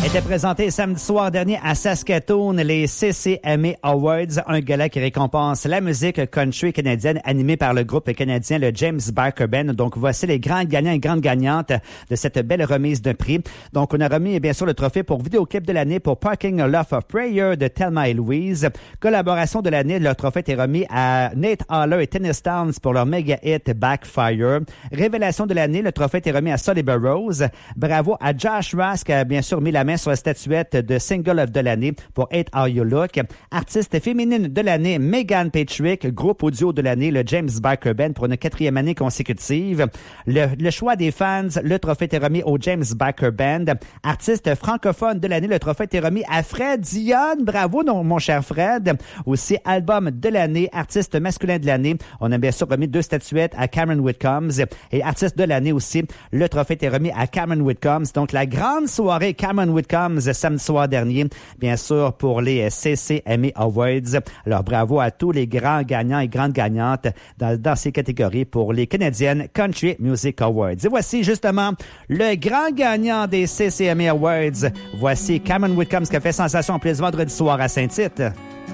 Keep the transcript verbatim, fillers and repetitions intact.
Était présenté samedi soir dernier à Saskatoon les C C M A Awards, un gala qui récompense la musique country canadienne animée par le groupe canadien le James Barker Band. Donc voici les grands gagnants et grandes gagnantes de cette belle remise de prix. Donc on a remis bien sûr le trophée pour vidéoclip de l'année pour Parking Lot of Prayer de Thelma et Louise. Collaboration de l'année, le trophée était remis à Nate Haller et Tennis Towns pour leur méga hit Backfire. Révélation de l'année, le trophée était remis à Sully Burrows. Bravo à Josh Rask qui a bien sûr mis la main sur la statuette de Single of de l'année pour Hate How You Look. Artiste féminine de l'année, Megan Patrick. Groupe audio de l'année, le James Barker Band pour une quatrième année consécutive. Le, le choix des fans, le trophée était remis au James Barker Band. Artiste francophone de l'année, le trophée était remis à Fred Dionne. Bravo, non, mon cher Fred. Aussi, album de l'année, artiste masculin de l'année. On a bien sûr remis deux statuettes à Cameron Whitcombs. Et artiste de l'année aussi, le trophée était remis à Cameron Whitcombs. Donc, la grande soirée Cameron Whitcombs samedi soir dernier, bien sûr, pour les C C M A Awards. Alors, bravo à tous les grands gagnants et grandes gagnantes dans, dans ces catégories pour les Canadian Country Music Awards. Et voici justement le grand gagnant des C C M A Awards. Voici Cameron Whitcombs qui a fait sensation en plus vendredi soir à Saint-Tite.